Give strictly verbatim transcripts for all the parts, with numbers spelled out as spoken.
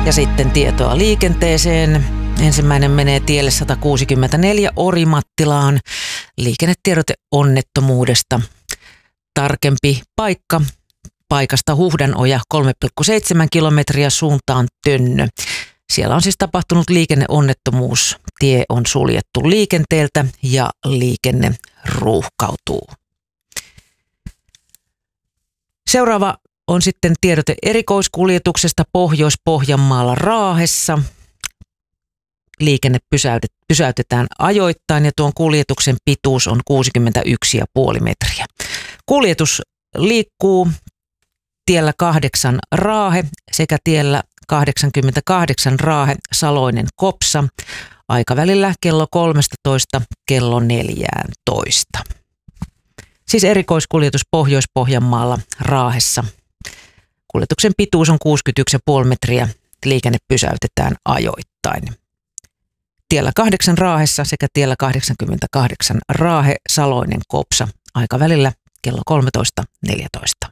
Ja sitten tietoa liikenteeseen. Ensimmäinen menee tielle sata kuusikymmentäneljä Orimattilaan. Liikennetiedote onnettomuudesta. Tarkempi paikka. Paikasta Huhdanoja kolme pilkku seitsemän kilometriä suuntaan Tönnö. Siellä on siis tapahtunut liikenneonnettomuus. Tie on suljettu liikenteeltä ja liikenne ruuhkautuu. Seuraava on sitten tiedote erikoiskuljetuksesta Pohjois-Pohjanmaalla Raahessa. Liikenne pysäytetään ajoittain ja tuon kuljetuksen pituus on kuusikymmentäyksi pilkku viisi metriä. Kuljetus liikkuu tiellä kahdeksan Raahe sekä tiellä kahdeksankymmentäkahdeksan Raahe Saloinen Kopsa aikavälillä kello kolmetoista kello neljätoista. Siis erikoiskuljetus Pohjois-Pohjanmaalla Raahessa. Kuljetuksen pituus on kuusikymmentäyksi pilkku viisi metriä. Liikenne pysäytetään ajoittain. Tiellä kahdeksan Raahessa sekä tiellä kahdeksankymmentäkahdeksan Raahe Saloinen Kopsa aikavälillä kello kolmetoista neljätoista.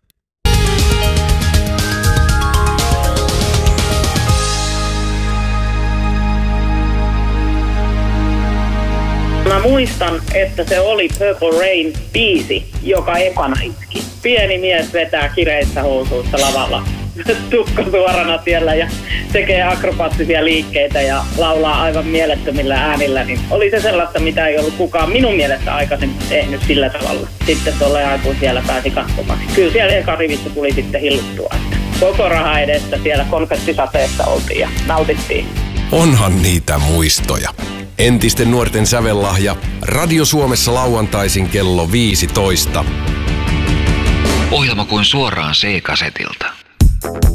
Mä muistan, että se oli Purple Rain -biisi, joka ekana iski. Pieni mies vetää kireissä housuissa lavalla, tukka suorana tiellä ja tekee akrobaattisia liikkeitä ja laulaa aivan mielettömillä äänillä. Niin oli se sellaista, mitä ei ollut kukaan minun mielestä aikaisemmin tehnyt sillä tavalla. Sitten tuolle aikuun siellä pääsi katsomaan. Kyllä siellä eka rivissä tuli sitten hilluttua. Koko raha edessä siellä konfettisateessa oltiin ja nautittiin. Onhan niitä muistoja. Entisten nuorten sävellahja. Radio Suomessa lauantaisin kello viisitoista. Ohjelma kuin suoraan C-kasetilta.